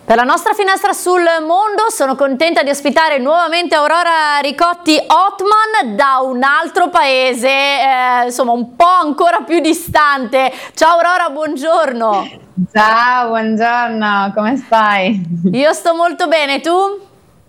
Per la nostra finestra sul mondo sono contenta di ospitare nuovamente Aurora Ricotti Othman da un altro paese, insomma un po' ancora più distante. Ciao Aurora, buongiorno. Ciao, buongiorno, come stai? Io sto molto bene, tu?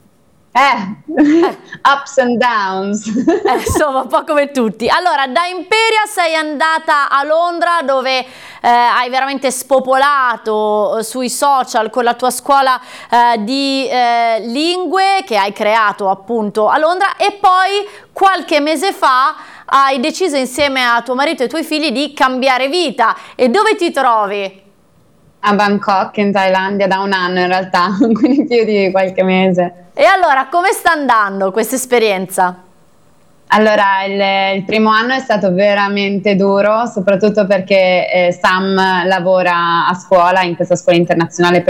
Ups and downs. Insomma, un po' come tutti. Allora, da Imperia sei andata a Londra, dove hai veramente spopolato sui social con la tua scuola di lingue che hai creato appunto a Londra, e poi qualche mese fa hai deciso insieme a tuo marito e ai tuoi figli di cambiare vita. E dove ti trovi? A Bangkok, in Thailandia, da un anno in realtà, quindi più di qualche mese. E allora, come sta andando questa esperienza? Allora, il primo anno è stato veramente duro, soprattutto perché Sam lavora a scuola, in questa scuola internazionale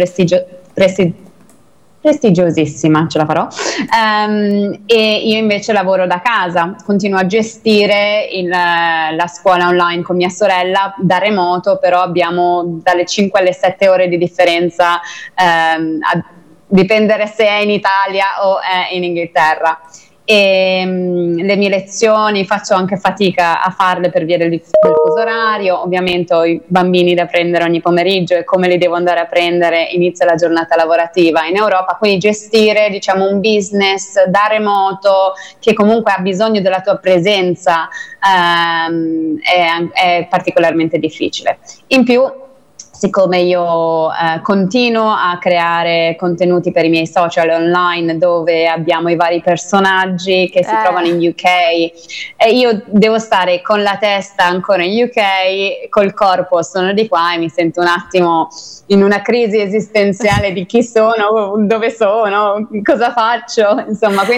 prestigiosissima, ce la farò, e io invece lavoro da casa, continuo a gestire la scuola online con mia sorella da remoto, però abbiamo dalle 5 alle 7 ore di differenza, a dipendere se è in Italia o è in Inghilterra. E le mie lezioni faccio anche fatica a farle per via del fuso orario. Ovviamente ho i bambini da prendere ogni pomeriggio e come li devo andare a prendere inizia la giornata lavorativa in Europa, quindi gestire, diciamo, un business da remoto che comunque ha bisogno della tua presenza è particolarmente difficile. In più, siccome io continuo a creare contenuti per i miei social online dove abbiamo i vari personaggi che si trovano in UK, e io devo stare con la testa ancora in UK, col corpo sono di qua e mi sento un attimo in una crisi esistenziale di chi sono, dove sono, cosa faccio, insomma.